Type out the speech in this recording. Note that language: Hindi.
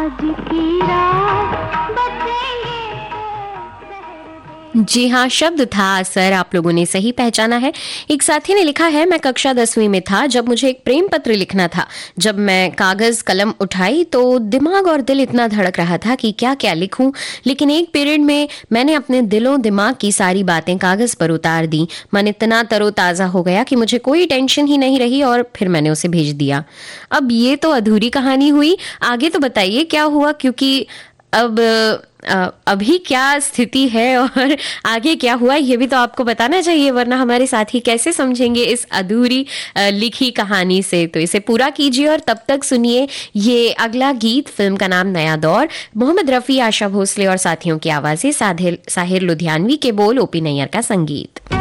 जी हाँ, शब्द था असर, आप लोगों ने सही पहचाना है। एक साथी ने लिखा है, मैं कक्षा 10वीं में था जब मुझे एक प्रेम पत्र लिखना था। जब मैं कागज कलम उठाई तो दिमाग और दिल इतना धड़क रहा था कि क्या क्या लिखूं, लेकिन एक पीरियड में मैंने अपने दिलों दिमाग की सारी बातें कागज पर उतार दी। मन इतना तरोताजा हो गया कि मुझे कोई टेंशन ही नहीं रही और फिर मैंने उसे भेज दिया। अब ये तो अधूरी कहानी हुई, आगे तो बताइए क्या हुआ, क्योंकि अब अभी क्या स्थिति है और आगे क्या हुआ ये भी तो आपको बताना चाहिए, वरना हमारे साथी कैसे समझेंगे इस अधूरी लिखी कहानी से। तो इसे पूरा कीजिए और तब तक सुनिए ये अगला गीत। फिल्म का नाम नया दौर, मोहम्मद रफी, आशा भोसले और साथियों की आवाजें, साहिर लुधियानवी के बोल, ओपी नैयर का संगीत।